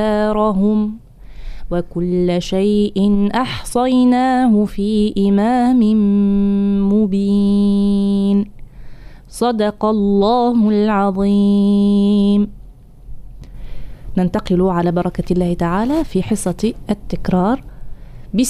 دارهم وكل شيء أحصيناه في إمام مبين. صدق الله العظيم. ننتقل على بركة الله تعالى في حصة التكرار.